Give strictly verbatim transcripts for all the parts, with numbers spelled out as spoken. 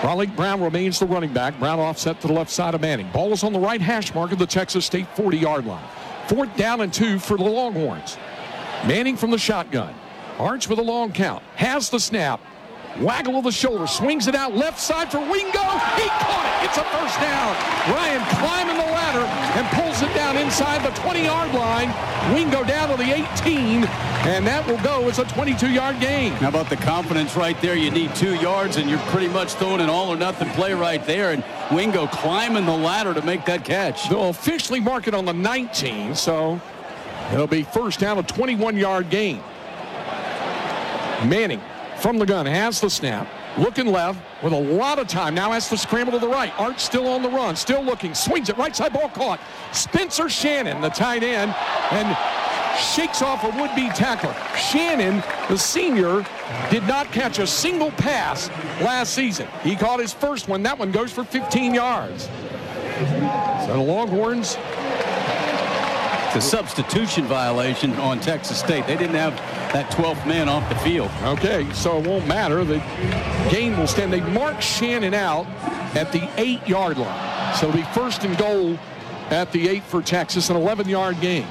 Raleigh Brown remains the running back. Brown offset to the left side of Manning. Ball is on the right hash mark of the Texas State forty-yard line. Fourth down and two for the Longhorns. Manning from the shotgun. Arch with a long count. Has the snap. Waggle of the shoulder. Swings it out left side for Wingo. He caught it. It's a first down. Ryan climbing the ladder and pulls it down inside the twenty-yard line. Wingo down to the eighteen, and that will go as a twenty-two-yard gain. How about the confidence right there? You need two yards, and you're pretty much throwing an all-or-nothing play right there, and Wingo climbing the ladder to make that catch. They'll officially mark it on the nineteen, so it'll be first down, a twenty-one-yard gain. Manning from the gun has the snap. Looking left with a lot of time. Now has to scramble to the right. Arch still on the run. Still looking. Swings it. Right side ball caught. Spencer Shannon, the tight end, and shakes off a would-be tackler. Shannon, the senior, did not catch a single pass last season. He caught his first one. That one goes for fifteen yards. So the Longhorns. It's a substitution violation on Texas State. They didn't have that twelfth man off the field. Okay, so it won't matter. The game will stand. They mark Shannon out at the eight-yard line. So it'll be first and goal at the eight for Texas, an eleven-yard gain.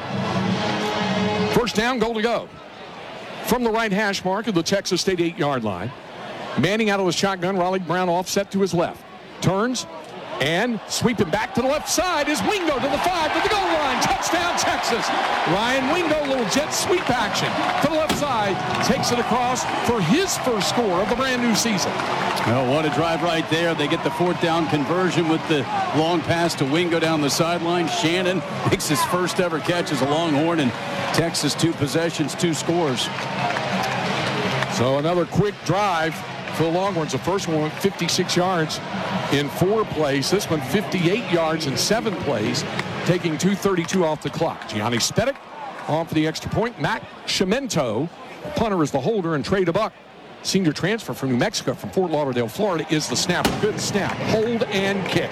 First down, goal to go. From the right hash mark of the Texas State eight-yard line. Manning out of the shotgun. Raleigh Brown offset to his left. Turns. And sweeping back to the left side is Wingo to the five, to the goal line. Touchdown, Texas. Ryan Wingo, little jet sweep action to the left side. Takes it across for his first score of the brand new season. Well, what a drive right there. They get the fourth down conversion with the long pass to Wingo down the sideline. Shannon makes his first ever catch as a Longhorn, and Texas two possessions, two scores. So another quick drive for the Longhorns. The first one went fifty-six yards in four plays. This one fifty-eight yards in seven plays, taking two thirty-two off the clock. Gianni Spedic on for the extra point. Mac Chimento, punter, is the holder, and Trey DeBuck, senior transfer from New Mexico from Fort Lauderdale, Florida, is the snapper. Good snap, hold and kick.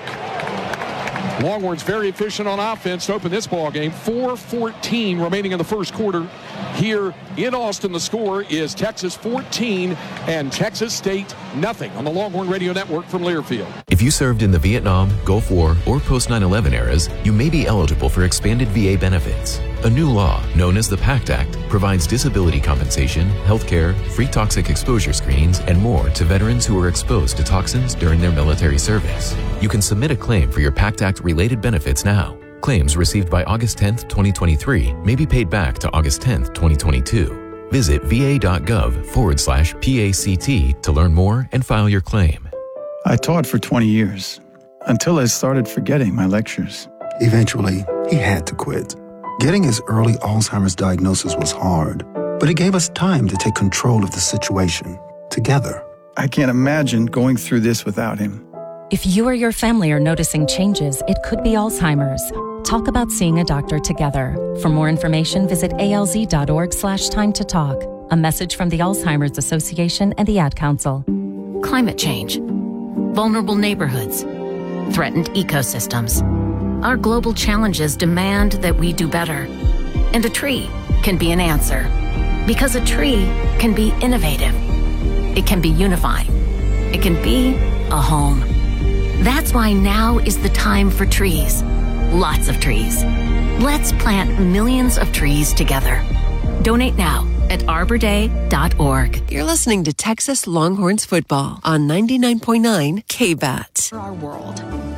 Longhorns very efficient on offense to open this ball game. four fourteen remaining in the first quarter. Here in Austin, the score is Texas fourteen and Texas State nothing on the Longhorn Radio Network from Learfield. If you served in the Vietnam, Gulf War, or post nine eleven eras, you may be eligible for expanded V A benefits. A new law, known as the PACT Act, provides disability compensation, health care, free toxic exposure screenings, and more to veterans who were exposed to toxins during their military service. You can submit a claim for your PACT Act-related benefits now. Claims received by August tenth, twenty twenty-three may be paid back to August tenth, twenty twenty-two. Visit va.gov forward slash PACT to learn more and file your claim. I taught for twenty years, until I started forgetting my lectures. Eventually, he had to quit. Getting his early Alzheimer's diagnosis was hard, but it gave us time to take control of the situation together. I can't imagine going through this without him. If you or your family are noticing changes, it could be Alzheimer's. Talk about seeing a doctor together. For more information, visit alz.org slash time to talk. A message from the Alzheimer's Association and the Ad Council. Climate change, vulnerable neighborhoods, threatened ecosystems. Our global challenges demand that we do better. And a tree can be an answer. Because a tree can be innovative. It can be unifying. It can be a home. That's why now is the time for trees. Lots of trees. Let's plant millions of trees together. Donate now at arbor day dot org. You're listening to Texas Longhorns football on ninety-nine point nine K B A T. Our world.